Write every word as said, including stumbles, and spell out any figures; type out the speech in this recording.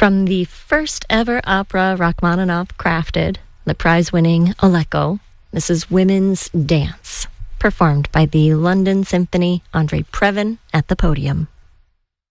From the first ever opera Rachmaninoff crafted, the prize-winning Aleko, this is Women's Dance, performed by the London Symphony, Andre Previn at the podium.